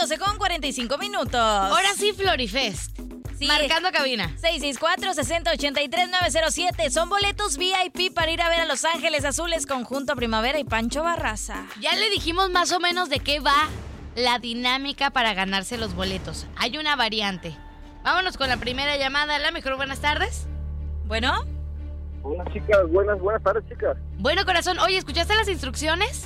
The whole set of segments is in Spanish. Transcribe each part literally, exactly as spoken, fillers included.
doce con cuarenta y cinco minutos. Ahora sí, Florifest. Sí. Marcando cabina. seis seis cuatro, seis cero ocho tres, nueve cero siete. Son boletos V I P para ir a ver a Los Ángeles Azules, Conjunto Primavera y Pancho Barraza. Ya le dijimos más o menos de qué va la dinámica para ganarse los boletos. Hay una variante. Vámonos con la primera llamada. La mejor, buenas tardes. Bueno. Hola, chicas. Buenas, buenas tardes, chicas. Bueno, corazón. Oye, ¿escuchaste las instrucciones?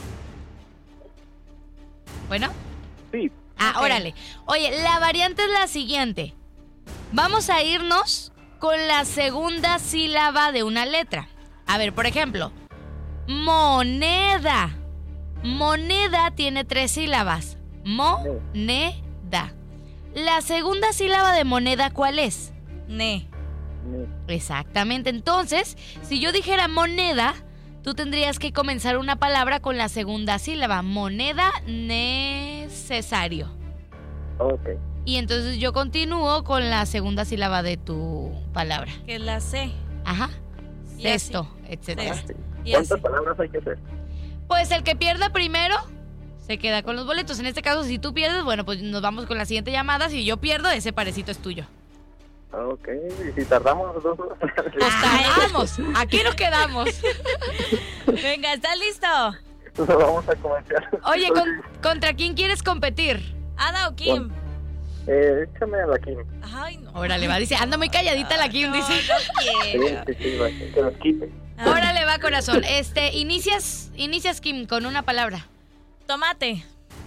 Bueno. Sí. Ah, Ok. órale. Oye, la variante es la siguiente. Vamos a irnos con la segunda sílaba de una letra. A ver, por ejemplo, moneda. Moneda tiene tres sílabas. Moneda. La segunda sílaba de moneda, ¿cuál es? Ne. Ne. Exactamente. Entonces, si yo dijera moneda, tú tendrías que comenzar una palabra con la segunda sílaba. Moneda necesario. Ok. Y entonces yo continúo con la segunda sílaba de tu palabra. Que es la C. Ajá. Y Cesto, etcétera. Cesto. Y ¿Cuántas así. palabras hay que hacer? Pues el que pierda primero se queda con los boletos. En este caso, si tú pierdes, bueno, pues nos vamos con la siguiente llamada. Si yo pierdo, ese parecito es tuyo. Ok. ¿Y si tardamos dos horas? Nos tardamos. Aquí nos quedamos. Venga, ¿estás listo? Nos vamos a comercial. Oye, ¿con- ¿contra quién quieres competir? ¿Ada o Kim? Eh, échame a la Kim. Ay, no. Órale, va. Dice, anda muy calladita la Kim, No, dice. no Sí, quiero. sí, sí, va, que nos quite. Órale, va, corazón. Este, inicias, inicias, Kim, con una palabra. Tomate.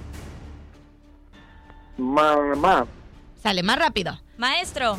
Mamá. Sale más rápido. Maestro.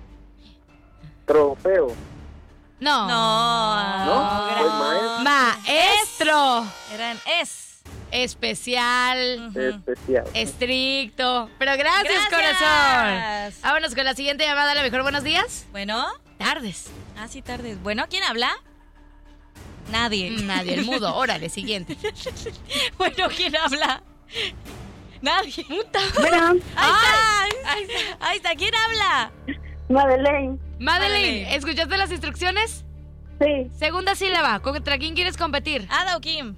Trofeo. No. No. ¿No? gra- Soy maestro. Maestro. Eran es. Especial. Ujú. Especial. Estricto. Pero gracias, Gracias. corazón. Vámonos con la siguiente llamada. A lo mejor, buenos días. Bueno. Tardes. Ah, sí, tardes. Bueno, ¿quién habla? Nadie. Nadie, el mudo. Órale, siguiente. Bueno, ¿quién habla? Nadie. Bueno, Ahí está. Ahí está. Ahí está. ¿Quién habla? Madeleine. Madeline, Madeline. ¿escuchaste las instrucciones? Sí, Segunda sílaba. ¿Contra quién quieres competir? ¿Ada o Kim?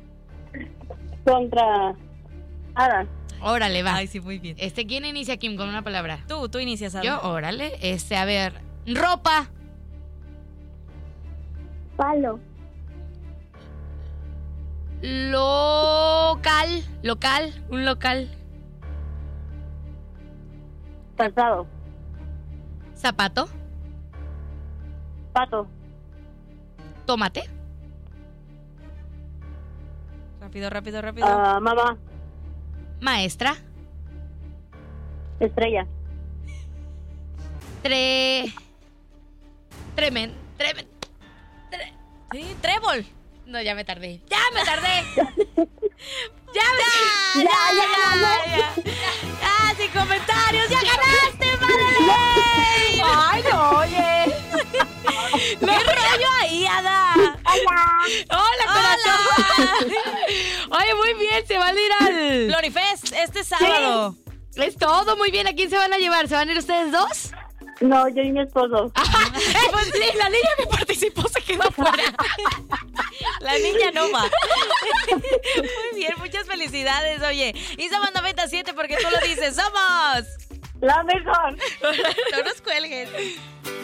contra Ada. Órale, va. Ay, sí, muy bien. Este, ¿quién inicia, Kim, con una palabra? Tú, tú inicias, Ada. Yo, órale. Este, a ver. Ropa. Palo. Local. Local. Un local. Calzado. Zapato. Pato. Tomate. Rápido, rápido, rápido. Ah, mamá. Maestra. Estrella. Tre... Tremen... Tremen... Sí, trébol. No, ya me tardé. ¡Ya me tardé! ¡Ya me... Ya, ya, ya, ya, ya. Ah, sin comentarios. ¡Ya ganaste, Madeleine! Ay, no, oye. ¿Qué rollo ahí, Ada? Hola. ¡Hola, corazón! Oye, muy bien, se van a ir al... Florifest, este sábado. Es todo, muy bien. ¿A quién se van a llevar? ¿Se van a ir ustedes dos? No, yo y mi esposo. Eh, pues sí, la niña que participó se quedó fuera. La niña no va. Muy bien, muchas felicidades, oye. Y somos noventa y siete porque tú lo dices. ¡Somos! La mejor. No nos cuelgues.